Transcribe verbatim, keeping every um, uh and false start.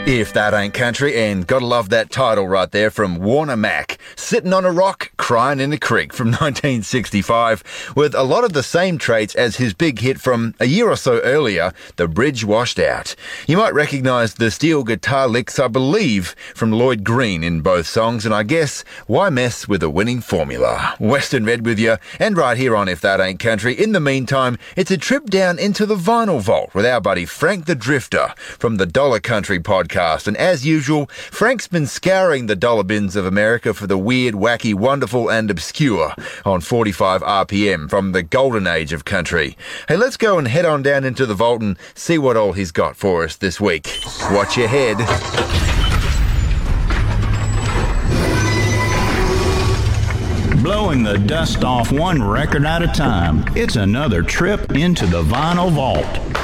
If That Ain't Country, and gotta love that title right there from Warner Mac, Sitting on a Rock, Crying in a Creek from nineteen sixty-five, with a lot of the same traits as his big hit from a year or so earlier, The Bridge Washed Out. You might recognise the steel guitar licks, I believe, from Lloyd Green in both songs, and I guess, why mess with a winning formula? Western Red with you, and right here on If That Ain't Country. In the meantime, it's a trip down into the vinyl vault with our buddy Frank the Drifter from the Dollar Country podcast. And as usual, Frank's been scouring the dollar bins of America for the weird, wacky, wonderful and obscure on forty-five R P M from the golden age of country. Hey, let's go and head on down into the vault and see what all he's got for us this week. Watch your head. Blowing the dust off one record at a time, it's another trip into the vinyl vault.